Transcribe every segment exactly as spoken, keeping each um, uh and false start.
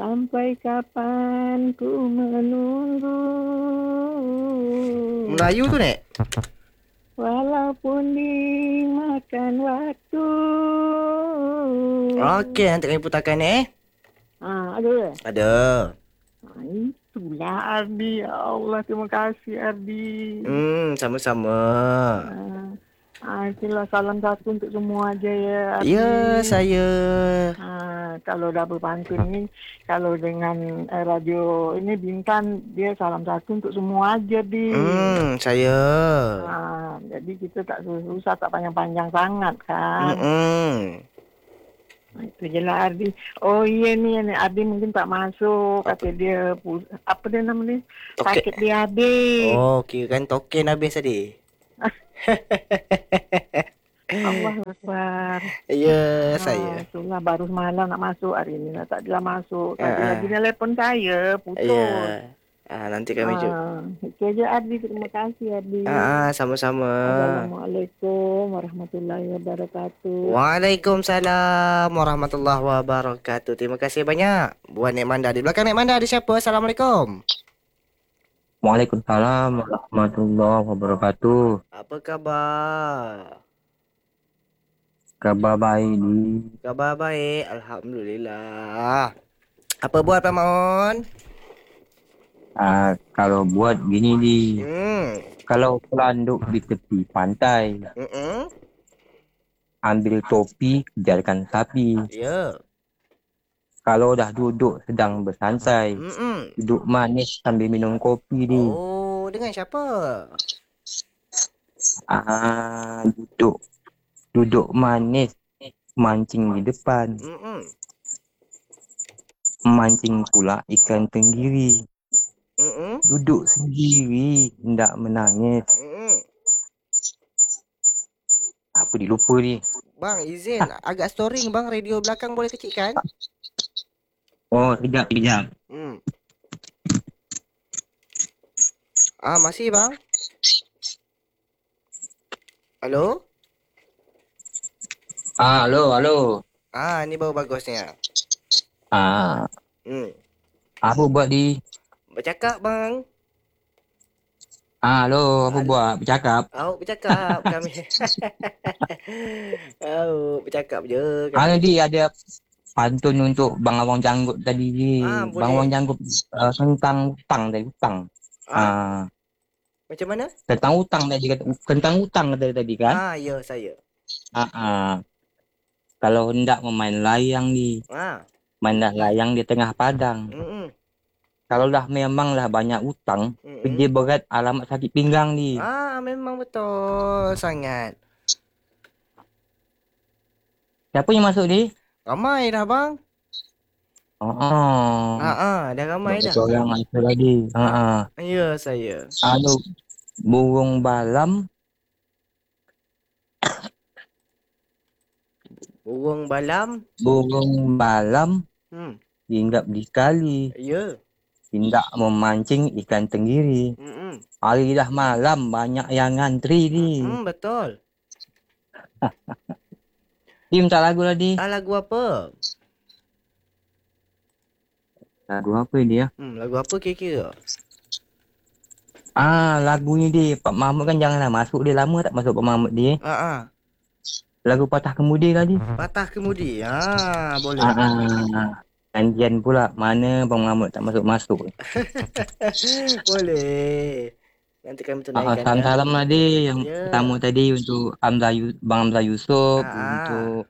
Sampai kapan ku menunggu, Melayu tu, Nek? walaupun dimakan waktu. Okey, nanti kami putarkan, Nek. Ah, ada. Ada. Ah, itulah Ardi. Ya Allah, terima kasih Ardi. Hmm, sama-sama. Ah, ah, itulah salam satu untuk semua aja ya Ardi. Ya, saya. Ah, kalau dah berpantun ni, kalau dengan eh, radio ini Bintan, dia salam satu untuk semua aja di. Hmm, saya. Ah, jadi kita tak susah, tak panjang-panjang sangat kan. Hmm. Ah, itu je lah Ardi. Oh iya ni, ni Ardi mungkin tak masuk. Kata dia, pu- apa dia nama ni? Okey. Sakit dia habis. Oh, kira kan token habis tadi. Allah Akbar. Ya, Ah, saya. itulah baru semalam nak masuk, hari ni lah tak dia masuk. Tadi Ah, lagi ah. nelpon saya, putus. Ya. Ah, nanti kami jumpa. Ah, itu aja Ardi. Terima kasih Ardi. Ah, ah, sama-sama. Assalamualaikum warahmatullahi wabarakatuh. Waalaikumsalam warahmatullahi wabarakatuh. Terima kasih banyak buat Nek Manda. Di belakang Nek Manda ada siapa? Assalamualaikum. Waalaikumsalam warahmatullahi wabarakatuh. Apa khabar? Kabar baik ni. Khabar baik, alhamdulillah. Apa buat Pak Maun? Ah, kalau buat gini ni, Hmm. kalau pelanduk di tepi pantai, Hmm. ambil topi, kejarkan sapi. Ya. Kalau dah duduk sedang bersantai, Hmm. duduk manis sambil minum kopi ni. Oh, dengan siapa? Ah, duduk duduk manis, mancing di depan, Hmm. mancing pula ikan tenggiri. Hmm. Duduk sendiri, hendak menangis. Hmm. Apa dilupa ni? Bang, izin agak storing bang, radio belakang boleh kecilkan? Oh, kejap, kejap. Hmm. Ah, masih bang? Halo? Ah, halo, halo. Ah, ni baru bagusnya. Ah, Hmm. apa buat di? Bercakap bang. Ah, halo, apa Halo. buat? Bercakap. Awak bercakap kami. Awak bercakap je Ah, kami. di ada pantun untuk Bang Awang Janggut tadi ni. Ah, Bang Awang boleh. Janggut uh, tentang hutang tadi, hutang. Ah, Ah, macam mana? tentang hutang tadi kata, tentang hutang kata tadi kan? Ah, ya saya. Ah, ah. Kalau hendak memain layang ni, Ah. mainlah layang di tengah padang. Hmm. Kalau dah memanglah banyak hutang, Hmm. kerja berat alamat sakit pinggang ni. Ah, memang betul sangat. Siapa yang masuk ni? Ramai dah bang. Oh, oh. Ah, ah, dah ramai dah. Seorang masuk lagi. Ah, ah. Ya saya. Anu, burung balam, Burung balam. burung balam Hmm. hinggap di kali, Ya. hendak memancing ikan tenggiri. Hmm. Hari dah malam, banyak yang ngantri ni. Hmm, betul. Ni minta lagu lah ni. Ah, lagu apa? Lagu apa ni ya? Hmm, lagu apa kira-kira? Ah, lagu ni dia. Pak Mahmud kan janganlah masuk. Dia lama tak masuk Pak Mahmud dia. Ah, ah. Lagu Patah Kemudi kali. Patah kemudi. Ah, boleh. Ah, ah. Gantian pula. Mana Pak Mahmud tak masuk-masuk. Boleh. Nanti kami Ah, tunaikan ya. salam-salam lah dia. Yang Ya. pertama tadi untuk Hamzah Yu- Bang Hamzah Yusof. Ah, ah. Untuk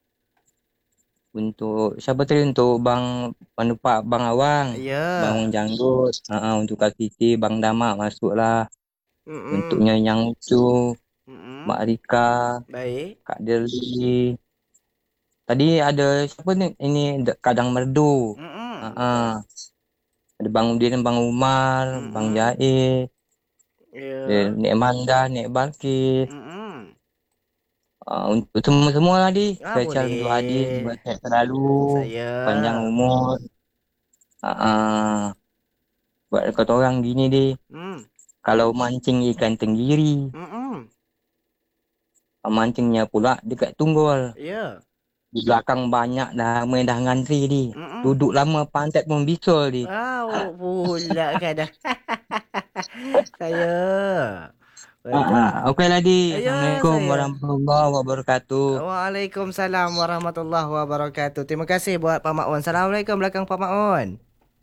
Untuk siapa tadi? Untuk Bang Panupak Bang Awang. Ya. Bang Awang Janggut. Ah, ah, untuk Kak Siti, Bang Damak masuklah. Hmm. Untuk Nyai Yang Lucu, Hmm. Mak Rika, Baik. Kak Dirli. Tadi ada siapa ni? Ini D- Kadang Merdu. Hmm. Ah, ah. Ada Bang Udin, Bang Umar, Mm-mm. Bang Jair, Ya. ada Nek Manda, Nek Balkis. Hmm. Ah, untuk semua-semua lah di. Ah, Spesial untuk Adi, boleh. buat sehat selalu, Saya. panjang umur. Ah, ah. Buat kata orang gini di. Hmm. Kalau mancing ikan tenggiri, Hmm. ah, mancingnya pula dekat Tunggul. Ya. Di belakang banyak dah ramai dah ngantri di. Hmm. Duduk lama pantat pun bisul ni. Wow, pula kan dah. Saya. Ah, ah. Okey lah di. Ya, Assalamualaikum saya. warahmatullahi wabarakatuh. Waalaikumsalam warahmatullahi wabarakatuh. Terima kasih buat Pak Maun. Assalamualaikum belakang Pak Maun.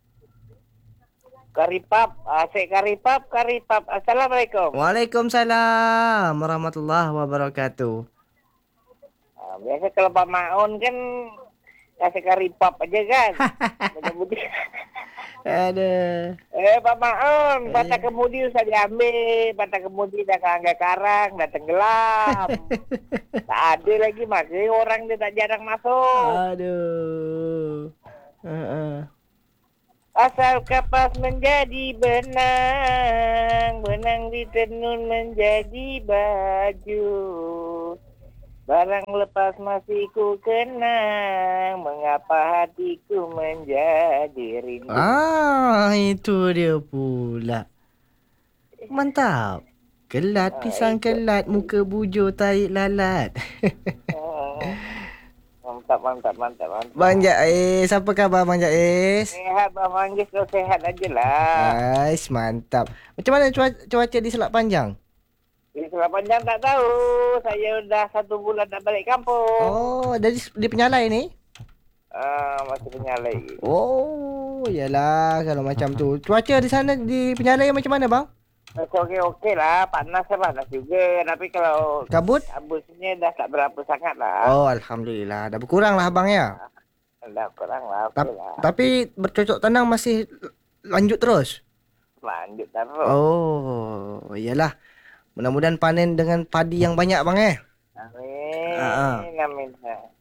Karipap, asyik karipap, karipap. Assalamualaikum. Waalaikumsalam warahmatullahi wabarakatuh. Ah, biasa kalau Pak Maun kan kasih karipap aja kan. Mudah-mudahan. Ada. Eh Pak Maun, patah kemudi usah diambil, patah kemudi dah angkat karang, dah tenggelam. Tak ada lagi masih orang dia tak jarang masuk. Aduh. Uh-uh. Asal kapas menjadi benang, benang ditenun menjadi baju. Barang lepas masih ku kenang, mengapa hatiku menjadi rindu. Ah, itu dia pula. Mantap. Kelat pisang kelat, muka bujur tarik lalat. Mantap, mantap, mantap, mantap. Bang Jais, apa khabar Bang Jais? Sehat Bang Manggis, kau sehat aja lah. Ais, mantap. Macam mana cuaca, cuaca di Selat Panjang? Di Selat Panjang tak tahu, saya dah satu bulan tak balik kampung. Oh, dari di Penyalai ni? Ah, masih penyalai. Oh, yalah kalau macam tu. Cuaca di sana di Penyalai macam mana bang? Okey-okey lah, panas lah panas juga. Tapi kalau Kabut? kabutnya dah tak berapa sangat lah. Oh, alhamdulillah. Dah berkurang lah abang ya. Dah kurang lah, Ta- okey lah. Tapi bercocok tanam masih lanjut terus? Lanjut terus. Oh, yalah. Mudah-mudahan panen dengan padi yang banyak bang eh. Amin. Ah, ah. Amin.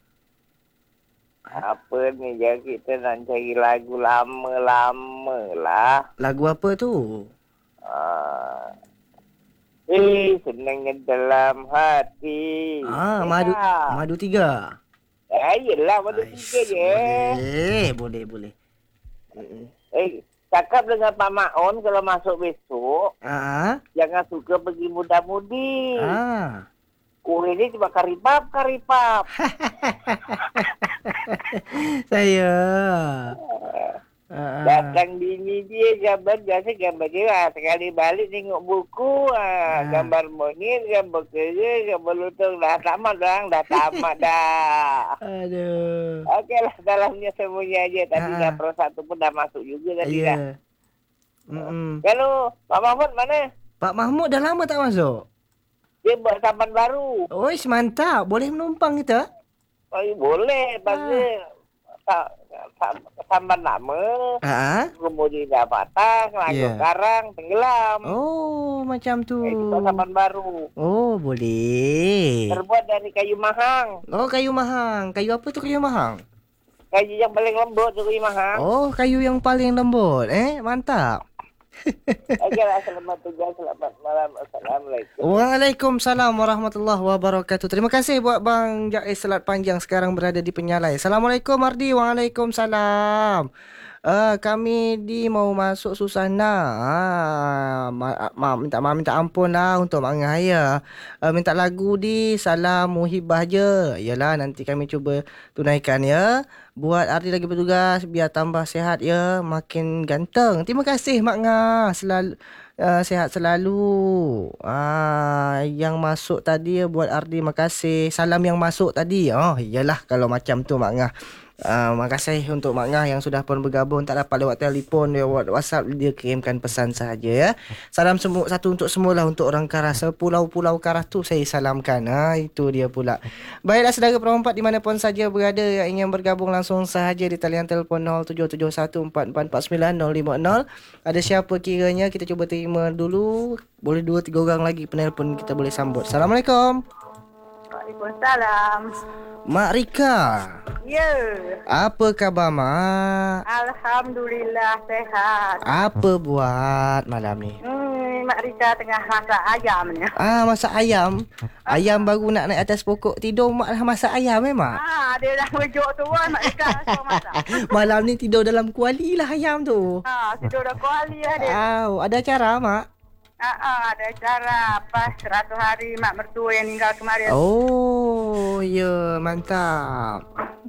Apa ni, ya kita nak cari lagu lama-lama lah. Lagu apa tu? Ah. Eh, senangnya dalam hati. Ah, Eh, madu tak. madu tiga. Eh, yelah, madu tiga je. Boleh, boleh, boleh. Mm-mm. Eh, cakap dengan Pak Maun kalau masuk besok, Ah, jangan suka pergi muda-mudi. ah. Kue ni cuma karipap, karipap. Saya. Ah, Datang bini dia, gambar biasa gambar dia lah. Sekali balik tengok buku, ah, gambar monyet, gambar kerja, gambar lutong. Dah tamat dah, dah tamat dah. Aduh. Okey lah, dalamnya semuanya aja. Tadi Ah. dah pro satu pun dah masuk juga tadi dah. Ya. Mm-mm. Kalau Pak Mahmud mana? Pak Mahmud dah lama tak masuk? Dia buat sampan baru. Oish, mantap. Boleh menumpang kita? Oh, boleh. Bagi ah. sampan lama. Ah. Kemudian dah patah, Ya. langsung karang, tenggelam. Oh, macam tu. Eh, kita sampan baru. Oh, boleh. Terbuat dari kayu mahang. Oh, kayu mahang. Kayu apa tu kayu mahang? Kayu yang paling lembut tu kayu mahang. Oh, kayu yang paling lembut. Eh, mantap. Okeylah, selamat tugas, selamat malam. Assalamualaikum. Waalaikumsalam warahmatullahi wabarakatuh. Terima kasih buat Bang Jais Selat Panjang sekarang berada di Penyalai. Assalamualaikum Ardi. Waalaikumsalam. Uh, kami di mau masuk Susana. Ah, ma, ma, minta ma, minta ampun lah untuk Mak Ngah ya. Uh, minta lagu di Salam Muhibah je. Yalah, nanti kami cuba tunaikan ya. Buat Ardi lagi bertugas biar tambah sihat ya, makin ganteng. Terima kasih Mak Ngah. Selalu Uh, sihat selalu. Ah, yang masuk tadi ya buat Ardi, makasih. Salam yang masuk tadi. Oh, iyalah kalau macam tu Mak Ngah. Uh, makasih untuk Mak Ngah yang sudah pun bergabung. Tak dapat lewat telefon, lewat WhatsApp, dia kirimkan pesan sahaja ya. Salam semua satu untuk semualah, untuk orang Karas. Pulau-pulau Karas tu saya salamkan. Ha, itu dia pula. Baiklah saudara perempat dimanapun saja berada yang ingin bergabung langsung sahaja di talian telefon nol tujuh tujuh satu empat empat empat sembilan nol lima nol. Ada siapa kiranya, kita cuba terima dulu. Boleh dua tiga orang lagi penelpon kita boleh sambut. Assalamualaikum. Waalaikumsalam. Mak Rika. Ya. Apa khabar Mak? Alhamdulillah sehat. Apa buat malam ni? Hmm, Mak Rika tengah masak ayam ni. Ah, masak ayam. Ayam baru nak naik atas pokok tidur, Mak dah masak ayam eh Mak? Ah, dia dah mejuk tu kan Mak Rika suruh masak. Malam ni tidur dalam kuali lah ayam tu. Ah, tidur dah kuali lah dia. Au, ada acara Mak? Ah, ah, ada acara pas seratus hari mak mertua yang meninggal kemarin. Oh, ya, mantap.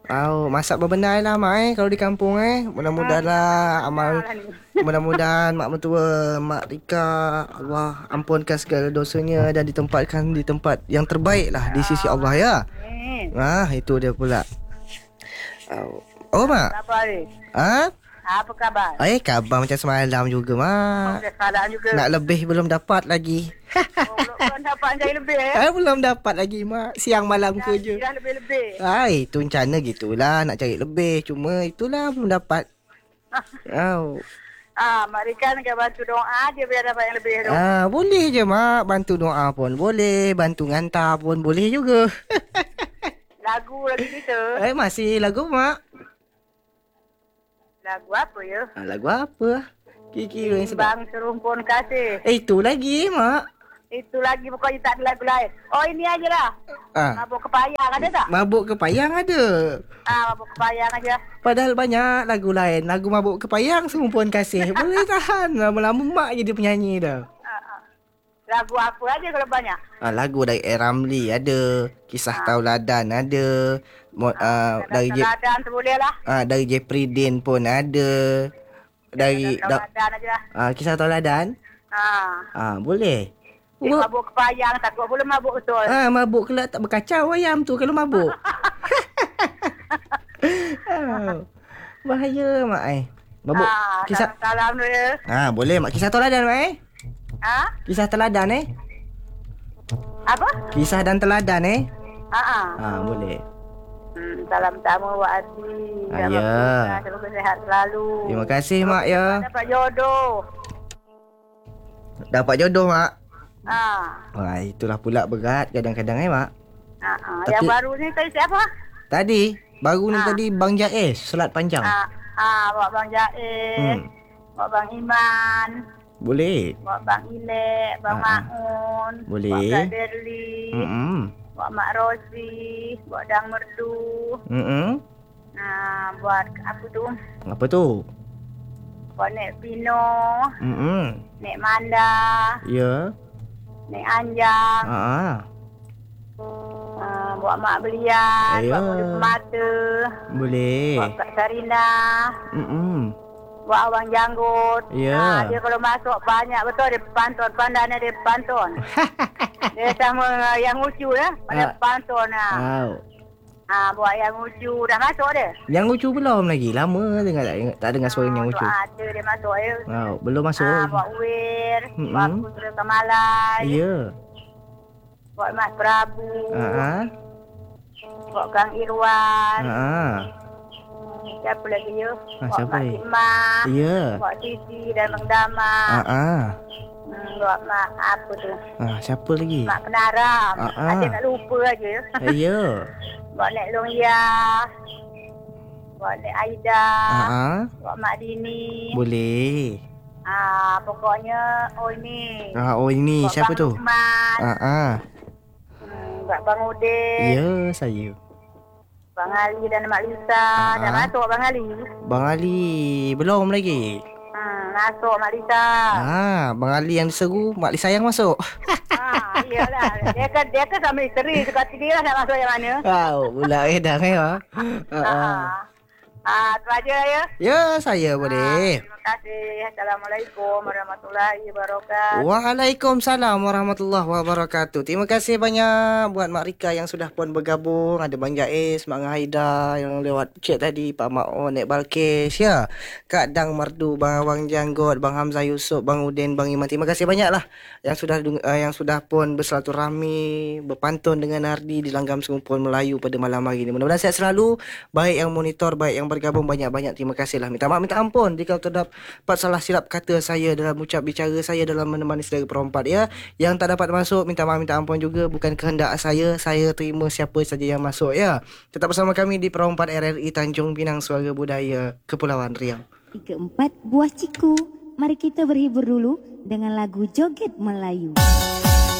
Oh, masak berbenar lah mak eh kalau di kampung eh. Mudah-mudahan lah amal mudah-mudahan mak mentua Mak Rika Allah ampunkan segala dosanya dan ditempatkan di tempat yang terbaik lah di sisi Allah ya. Amin. Ah, itu dia pula. Oh, oh mak. Apa ni? Ah? Apa khabar? Eh, khabar macam semalam juga mak. Ada salah juga. Nak lebih belum dapat lagi. Oh, belum dapat jari lebih ya. Eh, belum dapat lagi mak. Siang malam Dah, kerja. dah lebih-lebih. Ai, tu rencana gitulah nak cari lebih. Cuma itulah belum dapat. Oh. Ah, Mak Rika nak bantu doa dia biar dapat yang lebih tu. Ah, boleh je mak. Bantu doa pun boleh. Bantu ngantar pun boleh juga. Lagu lagi kita. Eh, masih lagu mak. Lagu apa ya? Ah, lagu apa? Kira-kira yang sebab. Bang Serumpun Kasih. Eh, itu lagi mak. Itu lagi pokoknya tak ada lagu lain. Oh ini aja lah. Ah, Mabuk Kepayang ada tak? Mabuk Kepayang ada. Ah, Mabuk Kepayang aja. Padahal banyak lagu lain. Lagu Mabuk Kepayang Serumpun Kasih. Boleh tahan. Lama-lama mak je dia penyanyi dah. Ah, ah. Lagu apa aja kalau banyak? Ah, lagu dari A. Ramli ada. Kisah Tauladan ada. Mo, ah, dari J, Teladan tu boleh lah. ah, dari Jeffrey Dean pun ada. Dari da, Teladan aja lah. ah, Kisah Tauladan. Ah. Ah, boleh. Dia Oh, mabuk Kepayang takut boleh mabuk betul. ah, mabuk kelak tak berkacau ayam tu kalau mabuk. Ah, bahaya mak eh. Mabuk Ah, kisah. salam dulu ya. Ah, boleh mak. Kisah Tauladan mak eh. Ah? Kisah teladan eh. Apa? Kisah dan teladan eh. Ah, ah. Ah, boleh. Hmm, salam tamu Wak Ati. Ah, ya. Semoga sehat selalu. Terima kasih mak ya. Dapat jodoh. Dapat jodoh mak. Ah. Wah, itulah pula berat kadang-kadang eh mak. Ah, ah. Tapi- Yang baru ni tadi siapa? Tadi baru ni Ah. tadi Bang Jaiz selat panjang. Ah, ah, Wak Bang Jaiz. Hmm. Wak Bang Iman. Boleh. Wak Bang Ilek, Bang Ah, ah. Maun. Boleh. Wak Kak Berli. Hmm. Wak Mak Rosi. Wak Dang Merdu. Hmm. Nah, buat apa tu? Apa tu? Buat Nek Pino. Hmm. Nek Manda. Ya. Nek Anjang. Ah. Uh, buat Mak Belian. Ya. Buat Muda Pemata. Boleh. Buat Kak Sarina. Hmm. Buat Abang Janggut. Ya. Ah, dia kalau masuk banyak betul. Dia pantun. Pandannya dia pantun. Dia sama uh, yang lucu ya. Pada Ah. pantun. Ah. Wow. Ah, buat yang lucu. Dah masuk dia. Yang lucu belum lagi. Lama dengar tak, tak dengar suara yang lucu. Ah, ada dia masuk ya. Wow, belum masuk. Ah, buat Wir. Mm-mm. Buat Putera Kamalai. Ya. Buat Mas Prabu. Ah. Buat Kang Irwan. Ah. Siapa lagi ya? Ah, Buat siapa Mak lagi? Hikmah. Ya. Buat Titi dan Bang Dama. Ah. Ah. Hmm, buat Mak apa tu? Ah, siapa lagi? Mak Penaram. Ah, ah. Adik nak lupa aja. Eh, ya. Buat Nek Longya. Buat Nek Aida. Ah. Ah. Buat Mak Dini. Boleh. Ah, pokoknya oh ini. Ah, oh ini Buat siapa Bang tu? Lukman. Ah. Ah. Hmm, buat Bang Udin. Ya, saya. Bang Ali dan Mak Lisa. Ah, Dah ah. masuk Bang Ali. Bang Ali belum lagi. Hmm, masuk Mak Lisa. Ah, Bang Ali yang diseru, Mak Lisa yang masuk. Ah, iyalah. Dia kan dia kan sama isteri suka dia lah nak masuk yang mana. Wow, pula eh dah eh. Ah. Ah. Ah. Ah, tu aja ya. Ya, saya boleh. Terima kasih. Assalamualaikum warahmatullahi wabarakatuh. Waalaikumsalam warahmatullahi wabarakatuh. Terima kasih banyak buat Mak Rika yang sudah pun bergabung. Ada Bang Jaiz, Mak Haida yang lewat chat tadi, Pak Maon, Nek Balkis, ya. Kak Dang Merdu, Bang Abang Janggot, Bang Hamzah Yusof, Bang Udin, Bang Iman. Terima kasih banyaklah yang sudah uh, yang sudah pun bersilaturahmi, berpantun dengan Nardi di Langgam Serumpun Melayu pada malam hari ini. Mudah-mudahan sihat selalu, baik yang monitor, baik yang bergabung, banyak-banyak terima kasihlah. Minta maaf, minta ampun jika terdapat salah silap kata saya dalam ucap bicara saya dalam menemani saudara perempat ya. Yang tak dapat masuk, minta maaf, minta ampun juga, bukan kehendak saya. Saya terima siapa saja yang masuk ya. Tetap bersama kami di Perempat R R I Tanjung Pinang, Suara Budaya Kepulauan Riau. Tiga empat buah ciku. Mari kita berhibur dulu dengan lagu Joget Melayu.